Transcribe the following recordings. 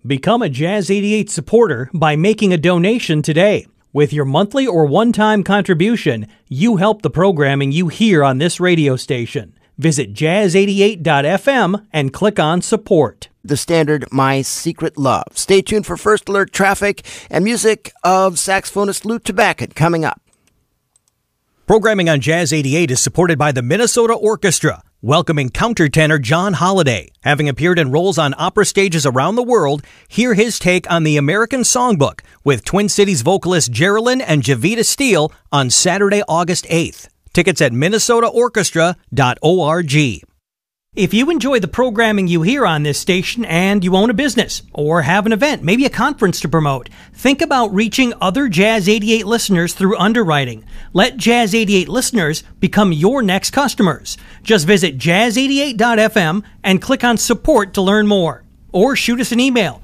Become a Jazz 88 supporter by making a donation today. With your monthly or one-time contribution, you help the programming you hear on this radio station. Visit jazz88.fm and click on support. The Standard, My Secret Love. Stay tuned for First Alert traffic and music of saxophonist Lou Tabachet coming up. Programming on Jazz 88 is supported by the Minnesota Orchestra, welcoming countertenor John Holiday. Having appeared in roles on opera stages around the world, hear his take on the American Songbook with Twin Cities vocalist Geraldine and Javita Steele on Saturday, August 8th. Tickets at minnesotaorchestra.org. If you enjoy the programming you hear on this station and you own a business or have an event, maybe a conference to promote, think about reaching other Jazz 88 listeners through underwriting. Let Jazz 88 listeners become your next customers. Just visit jazz88.fm and click on support to learn more. Or shoot us an email,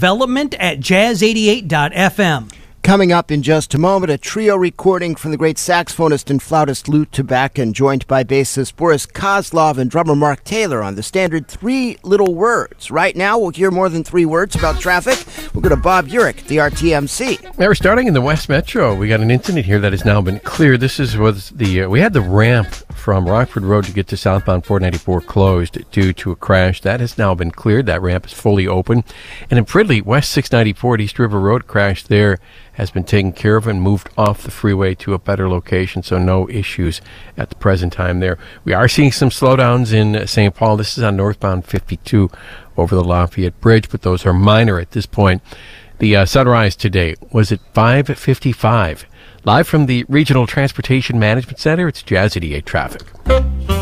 development@jazz88.fm. Coming up in just a moment, a trio recording from the great saxophonist and flautist Lou Tabachet, joined by bassist Boris Kozlov and drummer Mark Taylor on the Standard 3 Little Words. Right now, we'll hear more than 3 words about traffic. We'll go to Bob Urich, the RTMC. Now we're starting in the West Metro. We got an incident here that has now been cleared. This was we had the ramp from Rockford Road to get to southbound 494 closed due to a crash. That has now been cleared. That ramp is fully open. And in Fridley, West 694 at East River Road, crash there has been taken care of and moved off the freeway to a better location, so no issues at the present time there. We are seeing some slowdowns in St. Paul. This is on northbound 52 over the Lafayette Bridge, but those are minor at this point. The sunrise today was at 5:55. Live from the Regional Transportation Management Center, it's Jazz 88 traffic.